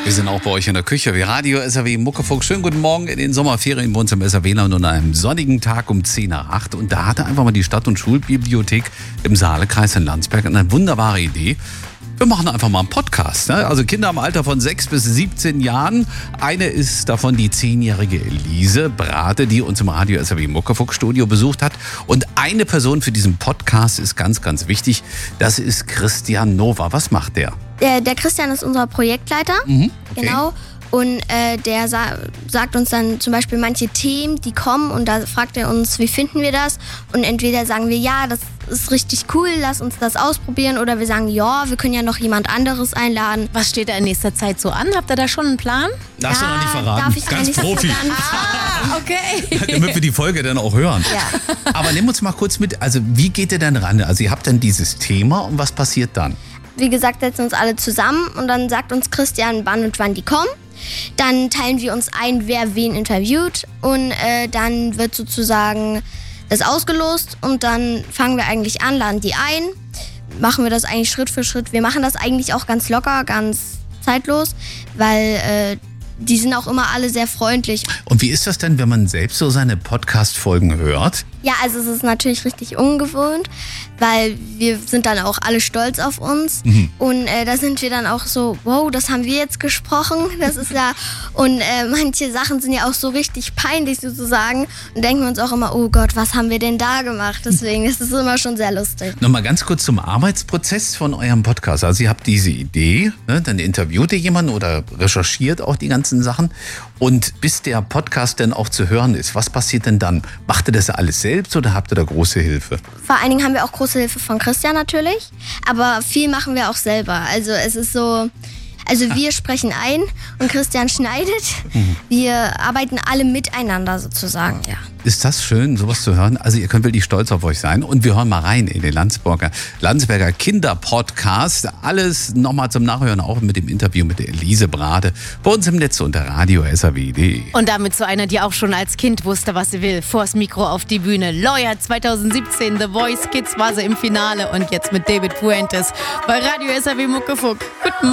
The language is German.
Wir sind auch bei euch in der Küche, wie Radio SAW Muckefuck. Schönen guten Morgen in den Sommerferien bei uns im SAW-Land und an einem sonnigen Tag um 10 nach 8. Und da hatte einfach mal die Stadt- und Schulbibliothek im Saale-Kreis in Landsberg eine wunderbare Idee. Wir machen einfach mal einen Podcast. Ne? Also Kinder im Alter von 6 bis 17 Jahren. Eine ist davon die 10-jährige Elise Brate, die uns im Radio SAW Muckefuck Studio besucht hat. Und eine Person für diesen Podcast ist ganz, ganz wichtig. Das ist Christian Nova. Was macht der? Der Christian ist unser Projektleiter. Okay. Genau. Und der sagt uns dann zum Beispiel manche Themen, die kommen, und da fragt er uns, wie finden wir das? Und entweder sagen wir, ja, das ist richtig cool, lass uns das ausprobieren, oder wir sagen, ja, wir können ja noch jemand anderes einladen. Was steht da in nächster Zeit so an? Habt ihr da schon einen Plan? Darfst du noch nicht verraten. Darf ich ganz nicht Profi. Okay. Damit wir die Folge dann auch hören. Ja. Aber nimm uns mal kurz mit, also wie geht ihr denn ran? Also ihr habt dann dieses Thema und was passiert dann? Wie gesagt, setzen uns alle zusammen und dann sagt uns Christian, wann und wann die kommen. Dann teilen wir uns ein, wer wen interviewt, und dann wird sozusagen das ausgelost und dann fangen wir eigentlich an, laden die ein, machen wir das eigentlich Schritt für Schritt. Wir machen das eigentlich auch ganz locker, ganz zeitlos, weil die sind auch immer alle sehr freundlich. Und wie ist das denn, wenn man selbst so seine Podcast-Folgen hört? Ja, also es ist natürlich richtig ungewohnt, weil wir sind dann auch alle stolz auf uns. Und da sind wir dann auch so, wow, das haben wir jetzt gesprochen. Das ist ja, und manche Sachen sind ja auch so richtig peinlich sozusagen. Und denken wir uns auch immer, oh Gott, was haben wir denn da gemacht? Deswegen ist es immer schon sehr lustig. Nochmal ganz kurz zum Arbeitsprozess von eurem Podcast. Also ihr habt diese Idee, ne? Dann interviewt ihr jemanden oder recherchiert auch die ganzen Sachen. Und bis der Podcast dann auch zu hören ist, was passiert denn dann? Macht ihr das alles selbst oder habt ihr da große Hilfe? Vor allen Dingen haben wir auch große Hilfe von Christian natürlich, aber viel machen wir auch selber. Also es ist so, also wir sprechen ein und Christian schneidet. Wir arbeiten alle miteinander sozusagen, ja. Ist das schön, sowas zu hören? Also ihr könnt wirklich stolz auf euch sein. Und wir hören mal rein in den Landsberger Kinderpodcast. Alles nochmal zum Nachhören, auch mit dem Interview mit der Elise Brate. Bei uns im Netz unter radio.saw.de. Und damit so einer, die auch schon als Kind wusste, was sie will. Vors Mikro auf die Bühne. Lawyer 2017, The Voice Kids war sie im Finale. Und jetzt mit David Fuentes bei Radio SAW Muckefuck. Guten Morgen.